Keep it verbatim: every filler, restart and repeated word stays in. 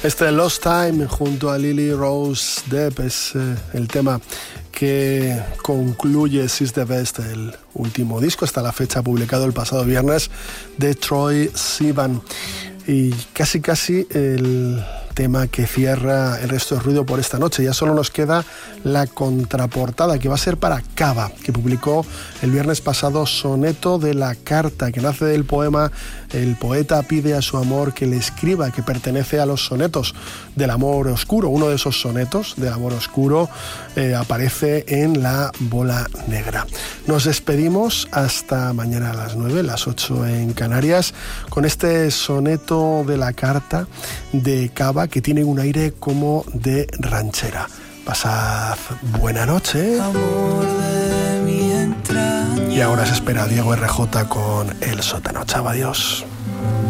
Este Lost Time junto a Lily Rose Depp es eh, el tema que concluye She's the Best, el último disco hasta la fecha publicado el pasado viernes de Troye Sivan, y casi casi el tema que cierra El resto de ruido por esta noche. Ya solo nos queda la contraportada, que va a ser para Cava, que publicó el viernes pasado Soneto de la Carta, que nace del poema El poeta pide a su amor que le escriba, que pertenece a los sonetos del amor oscuro. Uno de esos sonetos del amor oscuro eh, aparece en La bola negra. Nos despedimos hasta mañana a las nueve, las ocho en Canarias, con este Soneto de la Carta de Cava, que tiene un aire como de ranchera. Pasad buena noche. Amor de mi entraña. Y ahora se espera Diego R J con El sótano. Chao, adiós.